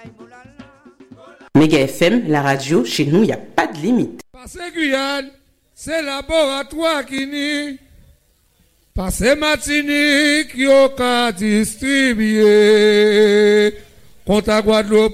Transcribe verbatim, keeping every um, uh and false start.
Méga F M, la radio, chez nous, il n'y a pas de limite. Parce que Guyane, c'est laboratoire qui nie. Parce que Martinique, qui a distribué. Contre Guadeloupe.